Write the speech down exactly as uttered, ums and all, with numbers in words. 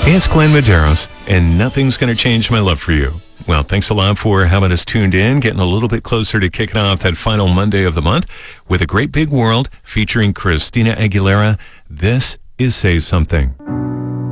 It's Glenn Medeiros, and nothing's going to change my love for you. Well, thanks a lot for having us tuned in, getting a little bit closer to kicking off that final Monday of the month with A Great Big World featuring Christina Aguilera. This is Say Something.